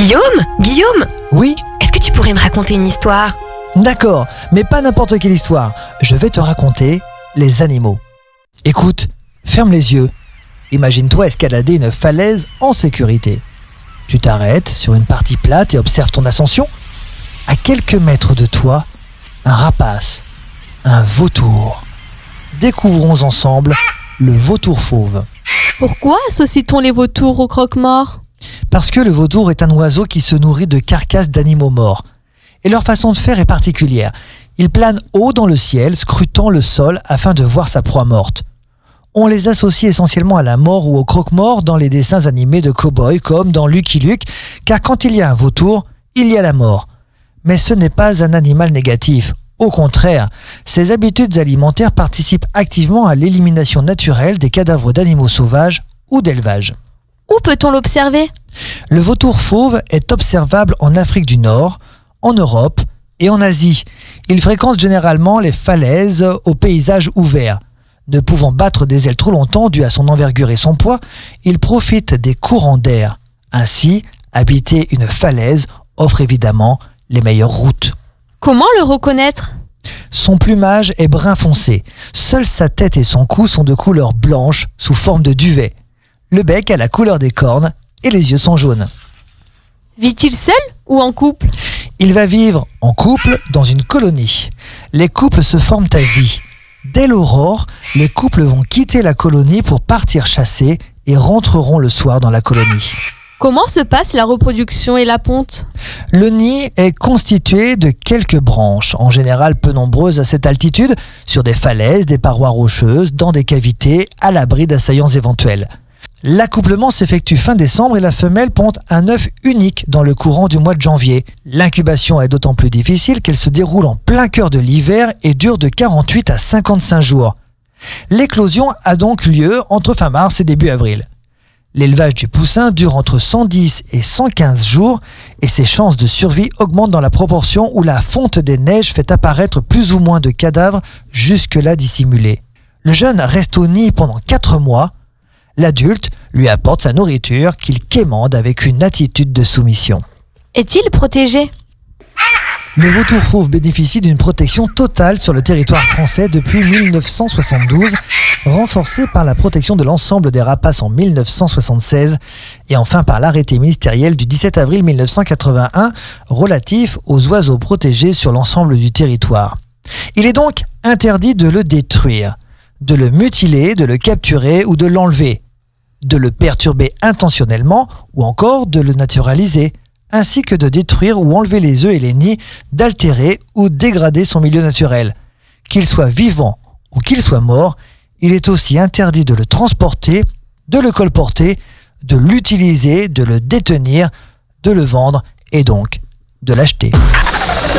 Guillaume, Oui, est-ce que tu pourrais me raconter une histoire? d'accord, mais pas n'importe quelle histoire. Je vais te raconter les animaux. Écoute, ferme les yeux. Imagine-toi escalader une falaise en sécurité. Tu t'arrêtes sur une partie plate et observes ton ascension. À quelques mètres de toi, un rapace, un vautour. Découvrons ensemble le vautour fauve. Pourquoi associe-t-on les vautours aux croque-morts? Parce que le vautour est un oiseau qui se nourrit de carcasses d'animaux morts. Et leur façon de faire est particulière. Il plane haut dans le ciel, scrutant le sol afin de voir sa proie morte. On les associe essentiellement à la mort ou au croque-mort dans les dessins animés de cow-boys comme dans Lucky Luke, car quand il y a un vautour, il y a la mort. Mais ce n'est pas un animal négatif. Au contraire, ses habitudes alimentaires participent activement à l'élimination naturelle des cadavres d'animaux sauvages ou d'élevage. Où peut-on l'observer? Le vautour fauve est observable en Afrique du Nord, en Europe et en Asie. Il fréquente généralement les falaises aux paysages ouverts. Ne pouvant battre des ailes trop longtemps dû à son envergure et son poids, il profite des courants d'air. Ainsi, habiter une falaise offre évidemment les meilleures routes. Comment le reconnaître? Son plumage est brun foncé. Seule sa tête et son cou sont de couleur blanche sous forme de duvet. Le bec a la couleur des cornes et les yeux sont jaunes. Vit-il seul ou en couple? Il va vivre en couple dans une colonie. Les couples se forment à vie. Dès l'aurore, les couples vont quitter la colonie pour partir chasser et rentreront le soir dans la colonie. Comment se passe la reproduction et la ponte? Le nid est constitué de quelques branches, en général peu nombreuses à cette altitude, sur des falaises, des parois rocheuses, dans des cavités, à l'abri d'assaillants éventuels. L'accouplement s'effectue fin décembre et la femelle pond un œuf unique dans le courant du mois de janvier. L'incubation est d'autant plus difficile qu'elle se déroule en plein cœur de l'hiver et dure de 48 à 55 jours. L'éclosion a donc lieu entre fin mars et début avril. L'élevage du poussin dure entre 110 et 115 jours et ses chances de survie augmentent dans la proportion où la fonte des neiges fait apparaître plus ou moins de cadavres jusque-là dissimulés. Le jeune reste au nid pendant 4 mois. L'adulte lui apporte sa nourriture qu'il quémande avec une attitude de soumission. Est-il protégé? Le vautour fauve bénéficie d'une protection totale sur le territoire français depuis 1972, renforcée par la protection de l'ensemble des rapaces en 1976 et enfin par l'arrêté ministériel du 17 avril 1981 relatif aux oiseaux protégés sur l'ensemble du territoire. Il est donc interdit de le détruire, de le mutiler, de le capturer ou de l'enlever, de le perturber intentionnellement ou encore de le naturaliser, ainsi que de détruire ou enlever les œufs et les nids, d'altérer ou dégrader son milieu naturel. Qu'il soit vivant ou qu'il soit mort, il est aussi interdit de le transporter, de le colporter, de l'utiliser, de le détenir, de le vendre et donc de l'acheter.